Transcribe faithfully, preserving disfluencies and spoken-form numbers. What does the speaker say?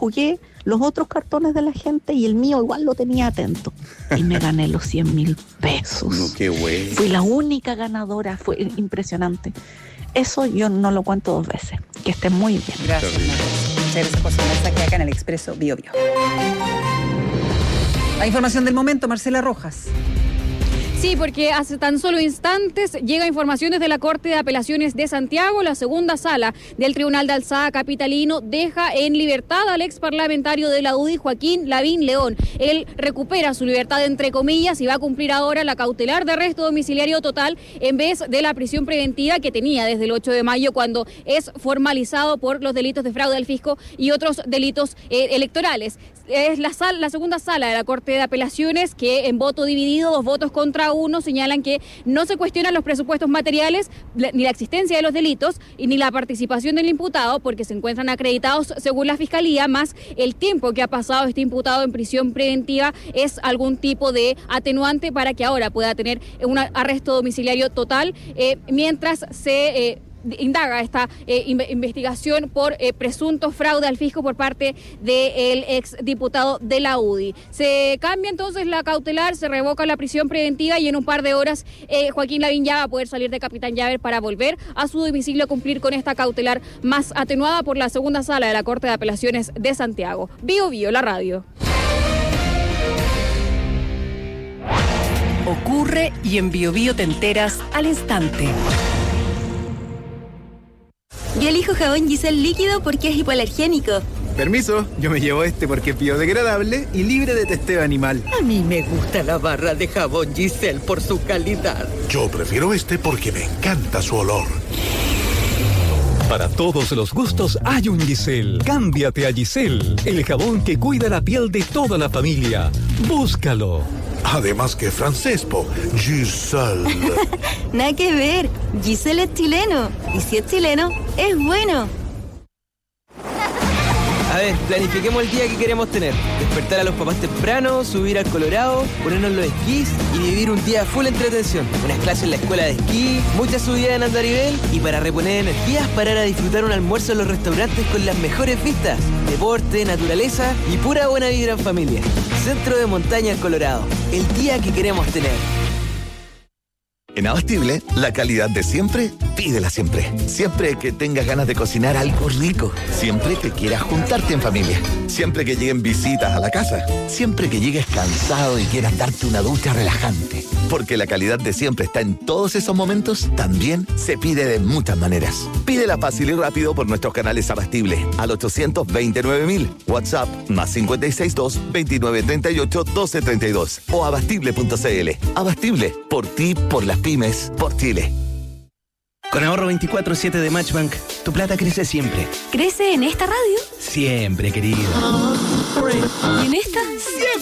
jugué los otros cartones de la gente y el mío igual lo tenía atento. Y me gané los cien mil pesos. No, qué bueno. Fui la única ganadora, fue impresionante. Eso yo no lo cuento dos veces. Que estén muy bien. Gracias. Muchas gracias por su mensaje acá en el Expreso Bio Bio. La información del momento, Marcela Rojas. Sí, porque hace tan solo instantes llega información desde la Corte de Apelaciones de Santiago. La segunda sala del Tribunal de Alzada capitalino deja en libertad al ex parlamentario de la U D I, Joaquín Lavín León. Él recupera su libertad entre comillas y va a cumplir ahora la cautelar de arresto domiciliario total en vez de la prisión preventiva que tenía desde el ocho de mayo, cuando es formalizado por los delitos de fraude al fisco y otros delitos eh, electorales. Es la, sal, la segunda sala de la Corte de Apelaciones que en voto dividido, dos votos contra uno, señalan que no se cuestionan los presupuestos materiales, ni la existencia de los delitos y ni la participación del imputado, porque se encuentran acreditados según la Fiscalía, más el tiempo que ha pasado este imputado en prisión preventiva es algún tipo de atenuante para que ahora pueda tener un arresto domiciliario total, eh, mientras se... Eh, indaga esta eh, investigación por eh, presunto fraude al fisco por parte del ex diputado de la U D I. Se cambia entonces la cautelar, se revoca la prisión preventiva y en un par de horas eh, Joaquín Lavín ya va a poder salir de Capitán Llaver para volver a su domicilio a cumplir con esta cautelar más atenuada por la segunda sala de la Corte de Apelaciones de Santiago. Bio Bio, la radio. Ocurre y en Bio Bio te enteras al instante. Yo elijo jabón Giselle líquido porque es hipoalergénico. Permiso, yo me llevo este porque es biodegradable y libre de testeo animal. A mí me gusta la barra de jabón Giselle por su calidad. Yo prefiero este porque me encanta su olor. Para todos los gustos hay un Giselle. Cámbiate a Giselle, el jabón que cuida la piel de toda la familia. Búscalo. Además que francés, po. Giselle. Nada que ver. Giselle es chileno. Y si es chileno, es bueno. A ver, planifiquemos el día que queremos tener. Despertar a los papás temprano, subir al Colorado, ponernos los esquís y vivir un día full entretención. Unas clases en la escuela de esquí, muchas subidas en andarivel y para reponer energías, parar a disfrutar un almuerzo en los restaurantes con las mejores vistas. Deporte, naturaleza y pura buena vibra en familia. Centro de Montaña Colorado. El día que queremos tener. En Abastible, la calidad de siempre, pídela siempre. Siempre que tengas ganas de cocinar algo rico. Siempre que quieras juntarte en familia. Siempre que lleguen visitas a la casa. Siempre que llegues cansado y quieras darte una ducha relajante. Porque la calidad de siempre está en todos esos momentos, también se pide de muchas maneras. Pídela fácil y rápido por nuestros canales Abastible al ochocientos veintinueve mil. WhatsApp más cinco seis dos, veintinueve treinta y ocho, doce treinta y dos o abastible punto cl. Abastible, por ti, por las pymes, por Chile. Con ahorro veinticuatro siete de Matchbank, tu plata crece siempre. ¿Crece en esta radio? Siempre, querido. ¿Y en esta? Siempre.